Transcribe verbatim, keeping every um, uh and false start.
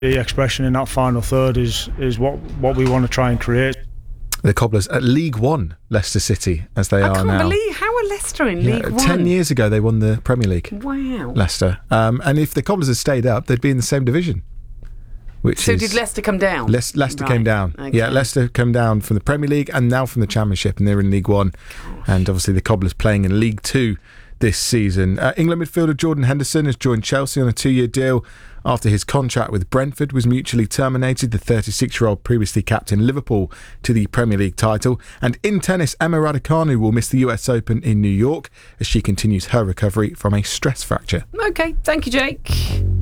The expression in that final third is is what, what we want to try and create. The Cobblers at League One, Leicester City, as they I are can't now. believe, how are Leicester in Yeah, League One? Ten years ago, they won the Premier League. Wow. Leicester. Um, and if the Cobblers had stayed up, they'd be in the same division. Which So is, did Leicester come down? Le- Leicester Right. came down. Okay. Yeah, Leicester came down from the Premier League and now from the Championship, and they're in League One. Gosh. And obviously the Cobblers playing in League Two this season. Uh, England midfielder Jordan Henderson has joined Chelsea on a two-year deal after his contract with Brentford was mutually terminated. The thirty-six-year-old previously captained Liverpool to the Premier League title. And in tennis, Emma Raducanu will miss the U S Open in New York as she continues her recovery from a stress fracture. Okay, thank you, Jake.